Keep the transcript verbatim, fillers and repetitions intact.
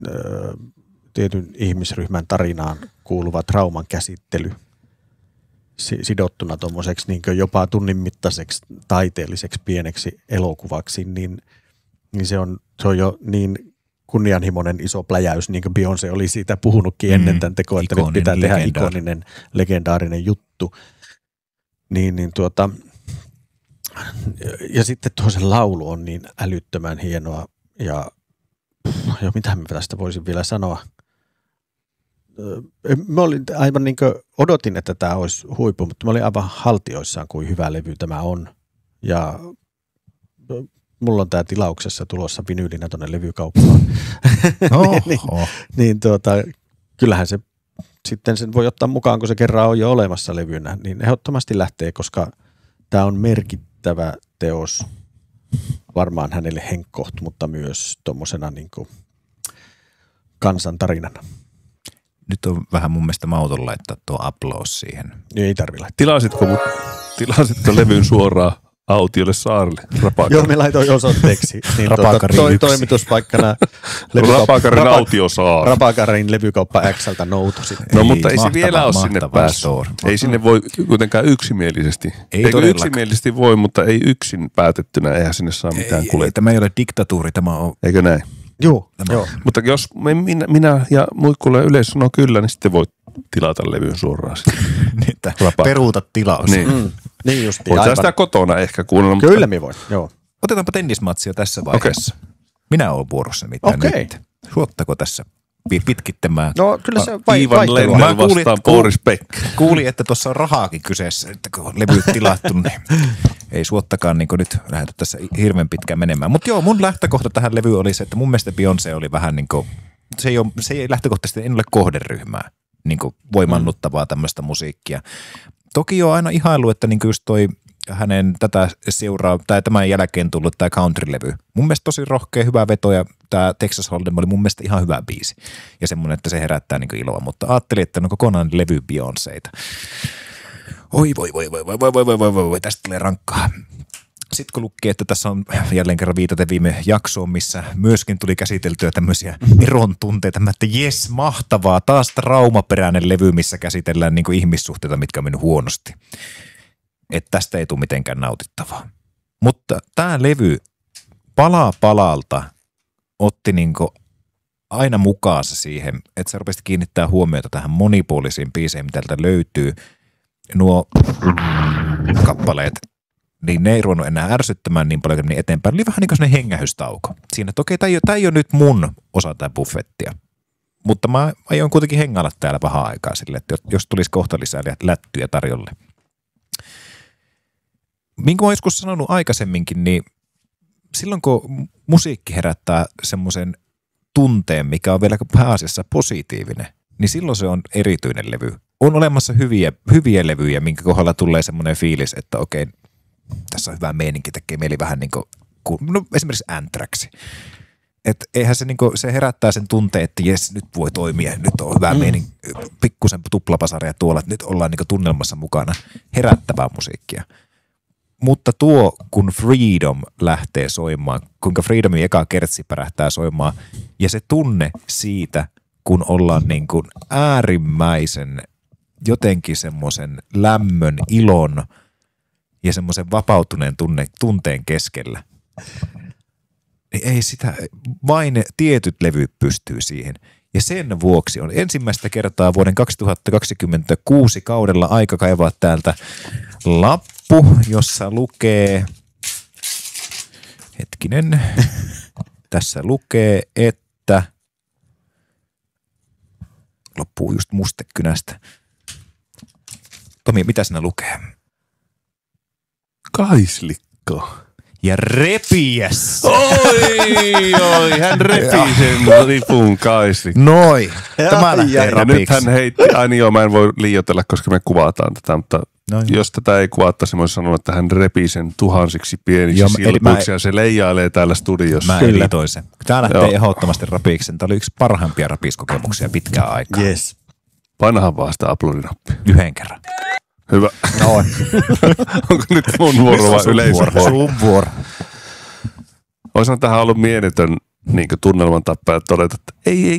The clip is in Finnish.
ö, tietyn ihmisryhmän tarinaan kuuluva trauman käsittely sidottuna tuommoiseksi niin jopa tunnin mittaiseksi taiteelliseksi pieneksi elokuvaksi, niin, niin se, on, se on jo niin kunnianhimoinen iso pläjäys, niin kuin Beyoncé oli siitä puhunutkin ennen tämän tekoa, että nyt pitää tehdä ikoninen, legendaarinen juttu. Niin, niin tuota, ja sitten tuo se laulu on niin älyttömän hienoa, ja, ja mitä mä tästä voisin vielä sanoa. Mä olin aivan niin kuin odotin, että tämä olisi huippu, mutta mä olin aivan haltioissaan, kuin hyvä levy tämä on. Ja mulla on tämä tilauksessa tulossa vinyylinä tuonne levykauppaan. Oh, niin, oh. niin tuota, kyllähän se sitten sen voi ottaa mukaan, kun se kerran on jo olemassa levynä, niin ehdottomasti lähtee, koska tämä on merkittävä teos varmaan hänelle henkkoht, mutta myös tuommoisena niin kuin kansantarinana. Nyt on vähän mun mielestä mauton laittaa tuo upload siihen. Ei tarvitse laittaa. Tilasitko, tilasitko levyn suoraan Autiolle saarelle? Rapakari. Joo, me laitoin osoitteeksi. Niin tuota, toi, toimituspaikkana Rapakarin Autiosaari. Rapakarin levykauppa Xltä nouto sitten. No, mutta ei mahtava, se vielä ole sinne päässyt. Ei sinne voi kuitenkaan yksimielisesti. Ei Eikö yksimielisesti voi, mutta ei yksin päätettynä. Eihän sinne saa mitään kuljettaa. Tämä ei ole diktatuuri, tämä on... Eikö näin? Joo. Joo. Mutta jos minä, minä ja muikkuille yleisö sanoo kyllä, niin sitten voit tilata levyn suoraan. Niin, peruuta tilaus. Niin. Mm. Niin just. Voit sitä kotona ehkä kuunnella. Kyllä mutta... me voin, joo. Otetaanpa tennismatsia tässä vaiheessa. Okay. Minä olen vuorossa mitään okay. nyt. Suottako tässä pitkittämään? No kyllä se vai, Ivan Lennel vastaan Boris Beck. Kuulin, että tuossa on rahaakin kyseessä, että kun on levyt tilattu, niin ei suottakaan niin nyt lähdetä tässä hirveän pitkään menemään. Mutta joo, mun lähtökohta tähän levyyn oli se, että mun mielestä Beyoncé oli vähän niin kuin, se ei, ole, se ei lähtökohtaisesti, en ole kohderyhmää, niin kuin voimannuttavaa tämmöistä musiikkia. Toki on aina ihailu, että niin just toi hänen tätä seuraa, tai tämän jälkeen tullut tämä country-levy. Mun mielestä tosi rohkea, hyvä veto, ja tämä Texas Hold'em oli mun mielestä ihan hyvä biisi. Ja semmoinen, että se herättää niin iloa, mutta ajattelin, että on kokonaan levy Beyoncéta. Oi voi voi voi voi voi voi voi voi voi voi, tästä tulee rankkaa. Sitten kun lukee, että tässä on jälleen kerran viitaten viime jaksoon, missä myöskin tuli käsiteltyä tämmöisiä eron tunteita, että jes, mahtavaa, taas traumaperäinen levy, missä käsitellään niin kuin ihmissuhteita, mitkä on mennyt huonosti. Että tästä ei tule mitenkään nautittavaa. Mutta tämä levy palaa palalta otti niin kuin aina mukaansa siihen, että se rupesi kiinnittää huomiota tähän monipuolisiin biiseihin, mitä täältä löytyy. Nuo kappaleet, niin ne ei ruvennut enää ärsyttämään niin paljon niin eteenpäin. Oli vähän niin kuin sellainen hengähystauko. Siinä, että okei, tämä ei, ei ole nyt mun osa tätä buffettia. Mutta mä aion kuitenkin hengailla täällä vähän aikaa sille, että jos tulisi kohta lisää lättyjä tarjolle. Niin kuin olen joskus sanonut aikaisemminkin, niin silloin kun musiikki herättää semmoisen tunteen, mikä on vielä pääasiassa positiivinen, niin silloin se on erityinen levy. On olemassa hyviä, hyviä levyjä, minkä kohdalla tulee semmoinen fiilis, että okei, tässä on hyvä meininki, tekee mieli vähän niin kuin, no esimerkiksi Anthrax. Että eihän se, niin kuin, se herättää sen tunteen, että jes, nyt voi toimia, nyt on hyvä mm. meininki, pikkusen tuplapasaria tuolla, että nyt ollaan niin kuin tunnelmassa mukana, herättävää musiikkia. Mutta tuo, kun Freedom lähtee soimaan, kuinka Freedomin eka kertsi pärähtää soimaan, ja se tunne siitä, kun ollaan niin kuin äärimmäisen jotenkin semmoisen lämmön, ilon ja semmoisen vapautuneen tunne, tunteen keskellä. Ei sitä, vain tietyt levyt pystyy siihen. Ja sen vuoksi on ensimmäistä kertaa vuoden kaksituhattakaksikymmentäkuusi kaudella aika kaivaa täältä lappu, jossa lukee, hetkinen, tässä lukee, että loppuu just mustekynästä. Tomi, mitä siinä lukee? Kaislikko. Ja repiäs. Oi, oi, hän repi sen lipun kaislikko. Noi, tämä lähtee ja rapiksi. nyt hän heitti, aina joo, mä en voi liioitella, koska me kuvataan tätä, mutta no, jos tätä ei kuvattaisi, mä voisin sanoa, että hän repii sen tuhansiksi pieniksi silpuiksi ja se leijailee täällä studiossa. Mä editoin sen. Tämä lähtee joo. ehdottomasti rapiksi. Tämä oli yksi parhaimpia rapiskokemuksia pitkään aikaa. Yes. Painahan vaan sitä aplodinappia. Yhden kerran. Hyvä. Noin. Onko nyt mun vuoro vai yleisön vuoro? Sun vuoro. Olisin tähän ollut mieletön niin tunnelman tappaja todeta, että ei, ei